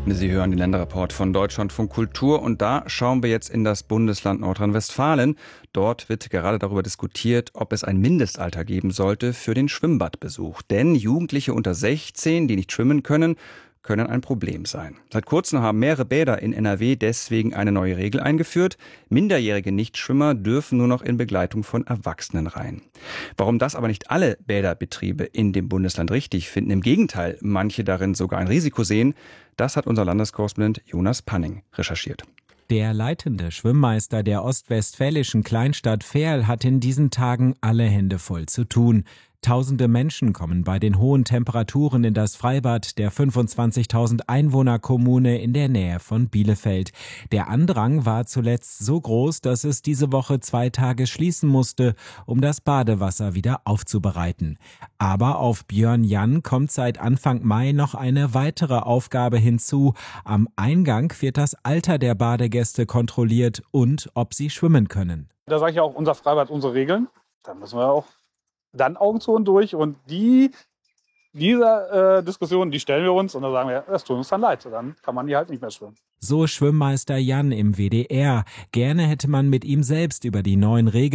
Sie hören den Länderreport von Deutschlandfunk Kultur und da schauen wir jetzt in das Bundesland Nordrhein-Westfalen. Dort wird gerade darüber diskutiert, ob es ein Mindestalter geben sollte für den Schwimmbadbesuch. Denn Jugendliche unter 16, die nicht schwimmen können ein Problem sein. Seit kurzem haben mehrere Bäder in NRW deswegen eine neue Regel eingeführt. Minderjährige Nichtschwimmer dürfen nur noch in Begleitung von Erwachsenen rein. Warum das aber nicht alle Bäderbetriebe in dem Bundesland richtig finden, im Gegenteil, manche darin sogar ein Risiko sehen, das hat unser Landeskorrespondent Jonas Panning recherchiert. Der leitende Schwimmmeister der ostwestfälischen Kleinstadt Verl hat in diesen Tagen alle Hände voll zu tun. Tausende Menschen kommen bei den hohen Temperaturen in das Freibad der 25.000 Einwohnerkommune in der Nähe von Bielefeld. Der Andrang war zuletzt so groß, dass es diese Woche 2 Tage schließen musste, um das Badewasser wieder aufzubereiten. Aber auf Björn Jan kommt seit Anfang Mai noch eine weitere Aufgabe hinzu. Am Eingang wird das Alter der Badegäste kontrolliert und ob sie schwimmen können. Da sage ich ja auch, unser Freibad, unsere Regeln. Da müssen wir auch dann Augen zu und durch, und diese Diskussion, die stellen wir uns und dann sagen wir, das tut uns dann leid, dann kann man die halt nicht mehr schwimmen. So Schwimmmeister Jan im WDR. Gerne hätte man mit ihm selbst über die neuen Regeln